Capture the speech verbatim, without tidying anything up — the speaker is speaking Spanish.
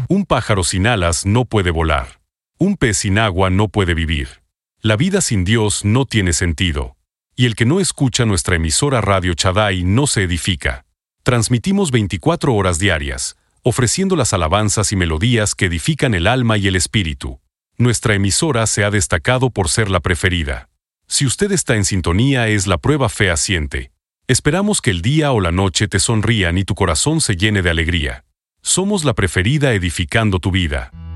Un pájaro sin alas no puede volar. Un pez sin agua no puede vivir. La vida sin Dios no tiene sentido. Y el que no escucha nuestra emisora Radio Shaddai no se edifica. Transmitimos veinticuatro horas diarias, ofreciendo las alabanzas y melodías que edifican el alma y el espíritu. Nuestra emisora se ha destacado por ser la preferida. Si usted está en sintonía, es la prueba fehaciente. Esperamos que el día o la noche te sonrían y tu corazón se llene de alegría. Somos la preferida edificando tu vida.